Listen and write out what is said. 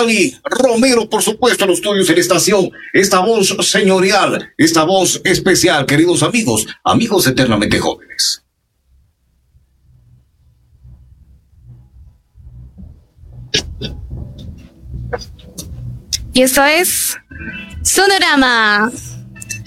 Gaby Romero, por supuesto, los tuyos en estación. Esta voz señorial, esta voz especial, queridos amigos, amigos eternamente jóvenes. Y esto es Sonorama.